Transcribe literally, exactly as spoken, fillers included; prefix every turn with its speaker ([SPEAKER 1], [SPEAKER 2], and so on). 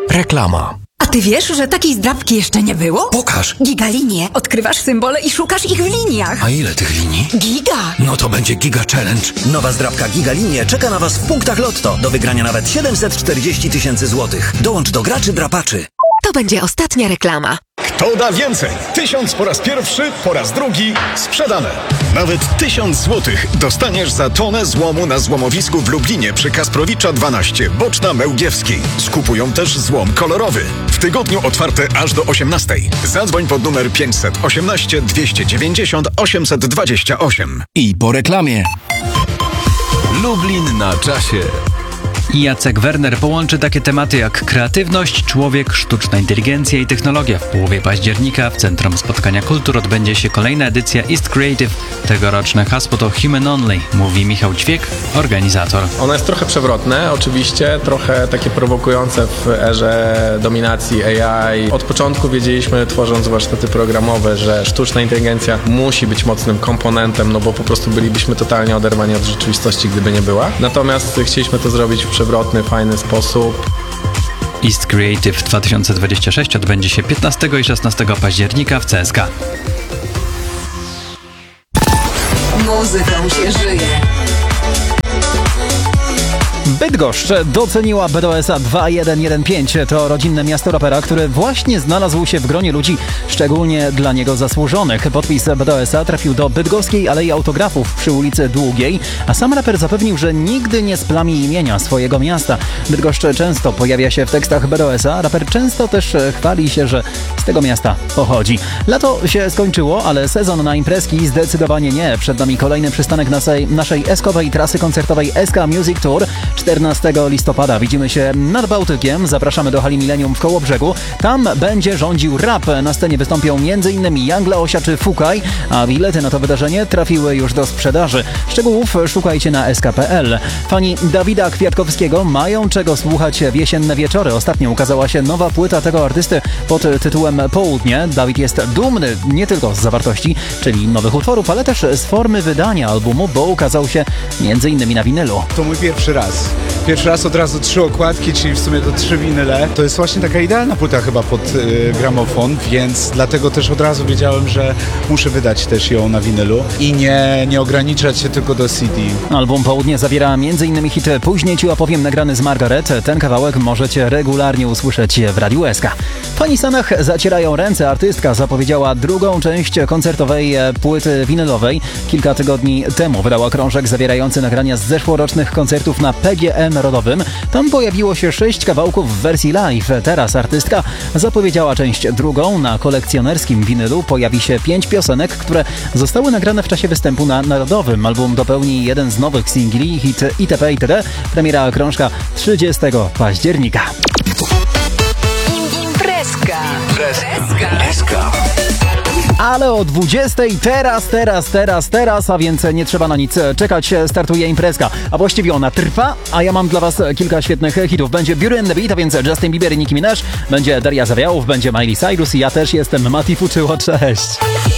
[SPEAKER 1] Reklama.
[SPEAKER 2] A ty wiesz, że takiej zdrabki jeszcze nie było?
[SPEAKER 1] Pokaż.
[SPEAKER 2] Gigalinie. Odkrywasz symbole i szukasz ich w liniach.
[SPEAKER 1] A ile tych linii?
[SPEAKER 2] Giga.
[SPEAKER 1] No to będzie Giga Challenge.
[SPEAKER 3] Nowa zdrabka Gigalinie czeka na Was w punktach Lotto. Do wygrania nawet siedemset czterdzieści tysięcy złotych. Dołącz do graczy drapaczy.
[SPEAKER 4] To będzie ostatnia reklama.
[SPEAKER 5] Kto da więcej? Tysiąc po raz pierwszy, po raz drugi sprzedane. Nawet tysiąc złotych dostaniesz za tonę złomu na złomowisku w Lublinie przy Kasprowicza dwanaście, Boczna Mełgiewskiej. Skupują też złom kolorowy. W tygodniu otwarte aż do osiemnastej. Zadzwoń pod numer pięćset osiemnaście dwieście dziewięćdziesiąt osiemset dwadzieścia osiem.
[SPEAKER 1] I po reklamie. Lublin na czasie.
[SPEAKER 6] Jacek Werner połączy takie tematy jak kreatywność, człowiek, sztuczna inteligencja i technologia. W połowie października w Centrum Spotkania Kultur odbędzie się kolejna edycja East Creative. Tegoroczne hasło to Human Only, mówi Michał Ćwiek, organizator.
[SPEAKER 7] Ono jest trochę przewrotne, oczywiście, trochę takie prowokujące w erze dominacji A I. Od początku wiedzieliśmy, tworząc warsztaty programowe, że sztuczna inteligencja musi być mocnym komponentem, no bo po prostu bylibyśmy totalnie oderwani od rzeczywistości, gdyby nie była. Natomiast chcieliśmy to zrobić w przewrotny, fajny sposób.
[SPEAKER 6] East Creative dwa tysiące dwudziesty szósty odbędzie się piętnastego i szesnastego października w C S K.
[SPEAKER 2] Muzyką się żyje.
[SPEAKER 8] Bydgoszcz doceniła B D S A dwa jeden jeden pięć. To rodzinne miasto rapera, które właśnie znalazł się w gronie ludzi szczególnie dla niego zasłużonych. Podpis B D S A trafił do bydgoskiej Alei Autografów przy ulicy Długiej, a sam raper zapewnił, że nigdy nie splami imienia swojego miasta. Bydgoszcz często pojawia się w tekstach B D S A, raper często też chwali się, że z tego miasta pochodzi. Lato się skończyło, ale sezon na imprezki zdecydowanie nie. Przed nami kolejny przystanek naszej, naszej eskowej trasy koncertowej S K Music Tour. czternastego listopada widzimy się nad Bałtykiem. Zapraszamy do hali Millennium w Kołobrzegu. Tam będzie rządził rap. Na scenie wystąpią m.in. Young Leosia czy Fukaj, a bilety na to wydarzenie trafiły już do sprzedaży. Szczegółów szukajcie na S K kropka P L. Fani Dawida Kwiatkowskiego mają czego słuchać w jesienne wieczory. Ostatnio ukazała się nowa płyta tego artysty pod tytułem Południe. Dawid jest dumny nie tylko z zawartości, czyli nowych utworów, ale też z formy wydania albumu, bo ukazał się m.in. na winylu.
[SPEAKER 9] To mój pierwszy raz. Pierwszy raz od razu trzy okładki, czyli w sumie to trzy winyle. To jest właśnie taka idealna płyta chyba pod y, gramofon, więc dlatego też od razu wiedziałem, że muszę wydać też ją na winylu i nie, nie ograniczać się tylko do C D.
[SPEAKER 8] Album Południe zawiera m.in. hit Później ci opowiem nagrany z Margaret. Ten kawałek możecie regularnie usłyszeć w Radiu S K. Fani Sanach zacierają ręce. Artystka zapowiedziała drugą część koncertowej płyty winylowej. Kilka tygodni temu wydała krążek zawierający nagrania z zeszłorocznych koncertów na P G E Narodowym. Tam pojawiło się sześć kawałków w wersji live. Teraz artystka zapowiedziała część drugą. Na kolekcjonerskim winylu pojawi się pięć piosenek, które zostały nagrane w czasie występu na Narodowym. Album dopełni jeden z nowych singli, hit itp. itd. Premiera krążka trzydziestego października.
[SPEAKER 4] Imprezka.
[SPEAKER 1] Imprezka.
[SPEAKER 8] Ale o dwudziestej teraz, teraz, teraz, teraz, a więc nie trzeba na nic czekać, startuje imprezka. A właściwie ona trwa, a ja mam dla was kilka świetnych hitów. Będzie Beauty and the Beat, a więc Justin Bieber i Nicki Minaj, będzie Daria Zawiałów, będzie Miley Cyrus i ja też jestem Mati Fuczyło, cześć!